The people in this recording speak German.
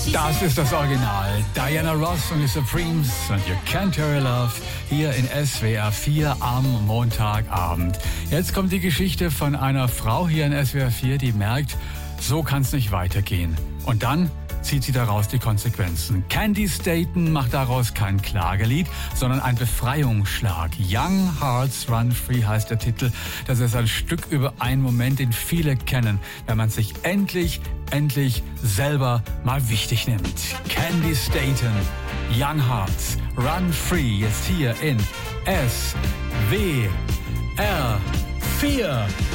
Das ist das Original. Diana Ross und die Supremes und You Can't Hurry Love hier in SWR 4 am Montagabend. Jetzt kommt die Geschichte von einer Frau hier in SWR 4, die merkt, so kann es nicht weitergehen. Und dann zieht sie daraus die Konsequenzen. Candi Staton macht daraus kein Klagelied, sondern ein Befreiungsschlag. Young Hearts Run Free heißt der Titel. Das ist ein Stück über einen Moment, den viele kennen, wenn man sich endlich selber mal wichtig nimmt. Candi Staton, Young Hearts Run Free, jetzt hier in SWR 4.